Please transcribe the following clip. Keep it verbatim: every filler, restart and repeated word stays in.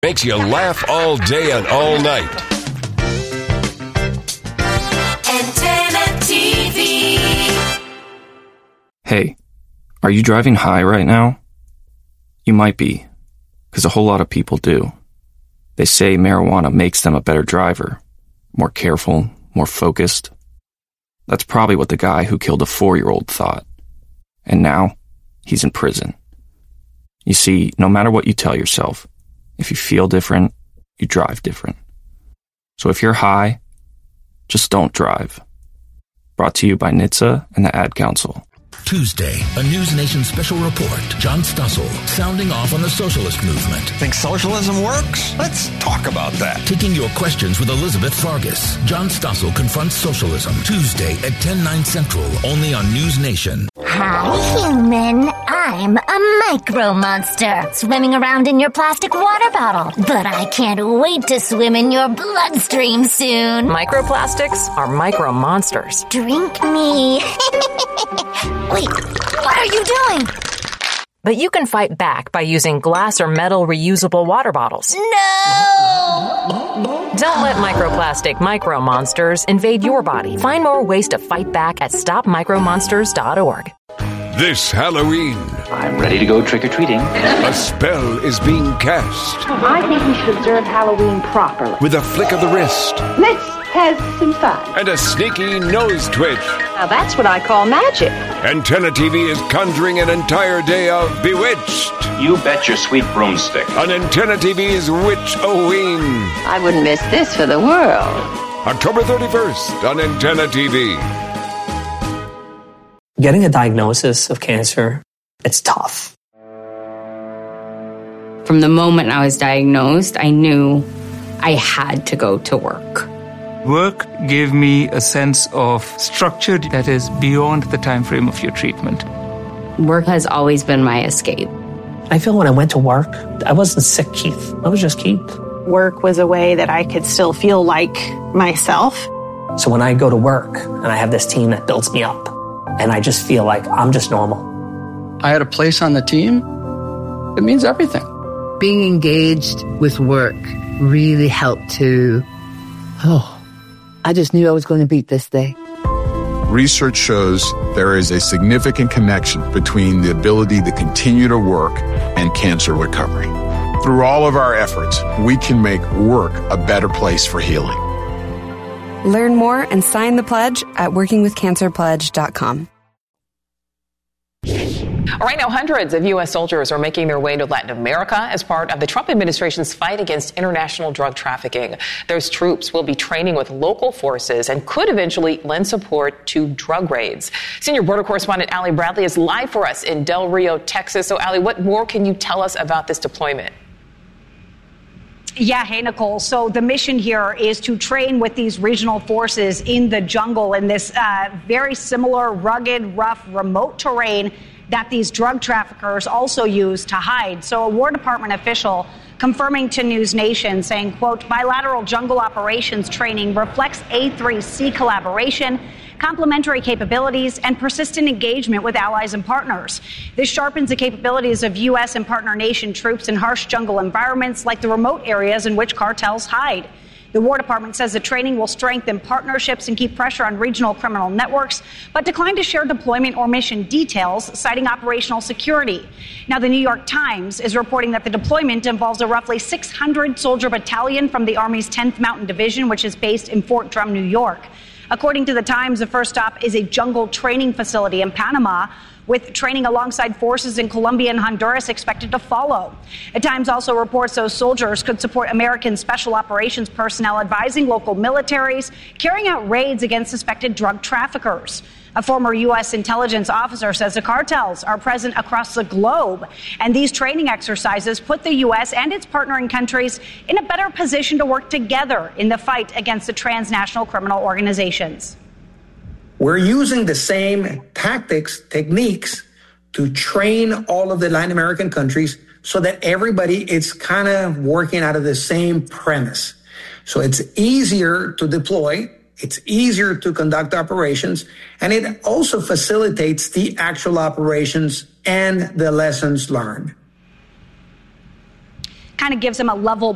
makes you laugh all day and all night. Antenna T V. Hey, are you driving high right now? You might be, because a whole lot of people do. They say marijuana makes them a better driver, more careful, more focused. That's probably what the guy who killed a four-year-old thought. And now, he's in prison. You see, no matter what you tell yourself, if you feel different, you drive different. So if you're high, just don't drive. Brought to you by N H T S A and the Ad Council. Tuesday, a News Nation special report. John Stossel, sounding off on the socialist movement. Think socialism works? Let's talk about that. Taking your questions with Elizabeth Fargus. John Stossel confronts socialism. Tuesday at ten, nine Central, only on News Nation. Hi, human. I'm a micro monster, swimming around in your plastic water bottle. But I can't wait to swim in your bloodstream soon. Microplastics are micro monsters. Drink me. Wait, what are you doing? But you can fight back by using glass or metal reusable water bottles. No! Don't let microplastic micro monsters invade your body. Find more ways to fight back at stop micro monsters dot org. This Halloween, I'm ready to go trick-or-treating. a spell is being cast I think we should observe Halloween properly. with a flick of the wrist Let's have some fun. and a sneaky nose twitch. Now that's what I call magic. Antenna T V is conjuring an entire day of Bewitched You bet your sweet broomstick. on Antenna T V's Witch-O-Ween. I wouldn't miss this for the world. October thirty-first on Antenna T V. Getting a diagnosis of cancer, it's tough. From the moment I was diagnosed, I knew I had to go to work. Work gave me a sense of structure that is beyond the time frame of your treatment. Work has always been my escape. I feel when I went to work, I wasn't sick Keith. I was just Keith. Work was a way that I could still feel like myself. So when I go to work and I have this team that builds me up, and I just feel like I'm just normal. I had a place on the team. It means everything. Being engaged with work really helped to, oh, I just knew I was going to beat this day. Research shows there is a significant connection between the ability to continue to work and cancer recovery. Through all of our efforts, we can make work a better place for healing. Learn more and sign the pledge at working with cancer pledge dot com. Right now, hundreds of U S soldiers are making their way to Latin America as part of the Trump administration's fight against international drug trafficking. Those troops will be training with local forces and could eventually lend support to drug raids. Senior border correspondent Allie Bradley is live for us in Del Rio, Texas. So, Allie, what more can you tell us about this deployment? Yeah, hey, Nicole. So the mission here is to train with these regional forces in the jungle in this uh, very similar, rugged, rough, remote terrain that these drug traffickers also use to hide. So a War Department official confirming to News Nation saying, quote, bilateral jungle operations training reflects A three C collaboration, complementary capabilities, and persistent engagement with allies and partners. This sharpens the capabilities of U S and partner nation troops in harsh jungle environments like the remote areas in which cartels hide. The War Department says the training will strengthen partnerships and keep pressure on regional criminal networks, but declined to share deployment or mission details, citing operational security. Now, the New York Times is reporting that the deployment involves a roughly six hundred soldier battalion from the Army's tenth Mountain Division, which is based in Fort Drum, New York. According to the Times, the first stop is a jungle training facility in Panama, with training alongside forces in Colombia and Honduras expected to follow. The Times also reports those soldiers could support American special operations personnel advising local militaries, carrying out raids against suspected drug traffickers. A former U S intelligence officer says the cartels are present across the globe, and these training exercises put the U S and its partnering countries in a better position to work together in the fight against the transnational criminal organizations. We're using the same tactics, techniques to train all of the Latin American countries so that everybody is kind of working out of the same premise. So it's easier to deploy, it's easier to conduct operations, and it also facilitates the actual operations and the lessons learned. Kind of gives them a level